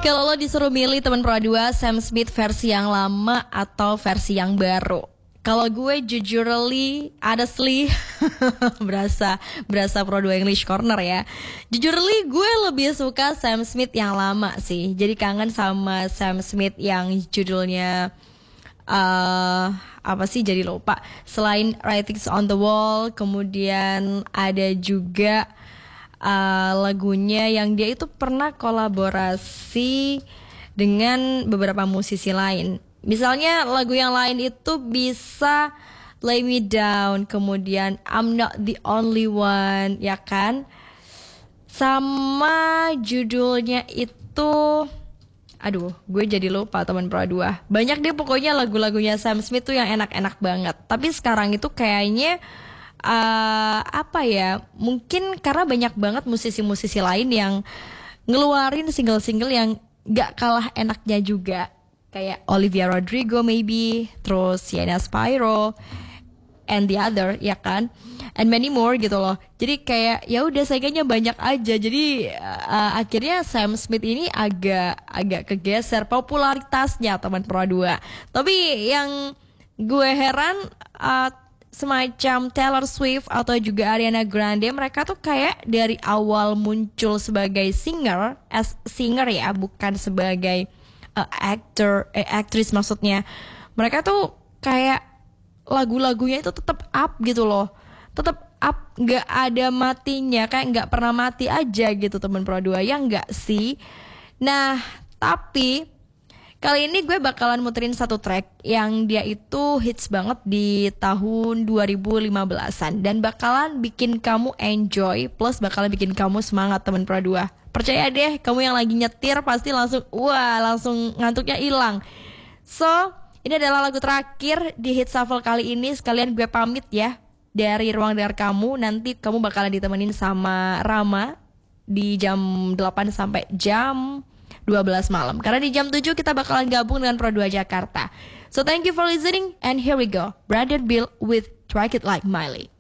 Kalau lo disuruh milih teman Pro 2, Sam Smith versi yang lama atau versi yang baru? Kalau gue jujurly, honestly, berasa Pro 2 English Corner ya. Jujurly gue lebih suka Sam Smith yang lama sih. Jadi kangen sama Sam Smith yang judulnya apa sih, jadi lupa. Selain Writings on the Wall, kemudian ada juga lagunya yang dia itu pernah kolaborasi dengan beberapa musisi lain. Misalnya lagu yang lain itu bisa Lay Me Down, kemudian I'm Not the Only One, ya kan? Sama judulnya itu, aduh, gue jadi lupa teman Pro 2. Banyak deh pokoknya lagu-lagunya Sam Smith tuh yang enak-enak banget. Tapi sekarang itu kayaknya apa ya, mungkin karena banyak banget musisi-musisi lain yang ngeluarin single-single yang gak kalah enaknya juga, kayak Olivia Rodrigo maybe, terus Sienna Spyro and the other, ya kan, and many more gitu loh. Jadi kayak ya udah saingannya banyak aja. Jadi akhirnya Sam Smith ini agak kegeser popularitasnya teman Pro 2. Tapi yang gue heran, semacam Taylor Swift atau juga Ariana Grande, mereka tuh kayak dari awal muncul sebagai singer, as singer ya, bukan sebagai aktris maksudnya. Mereka tuh kayak lagu-lagunya itu tetap up gitu loh, tetap up, nggak ada matinya, kayak nggak pernah mati aja gitu teman Pro 2, ya nggak sih? Nah, tapi kali ini gue bakalan muterin satu track yang dia itu hits banget di tahun 2015-an dan bakalan bikin kamu enjoy, plus bakalan bikin kamu semangat teman Pro 2. Percaya deh, kamu yang lagi nyetir pasti langsung ngantuknya hilang. So, ini adalah lagu terakhir di Hit Shuffle kali ini. Sekalian gue pamit ya dari ruang dengar kamu. Nanti kamu bakalan ditemenin sama Rama di jam 8 sampai jam 12 malam. Karena di jam 7 kita bakalan gabung dengan Pro 2 Jakarta. So thank you for listening and here we go. Brandon Bill with Track It Like Miley.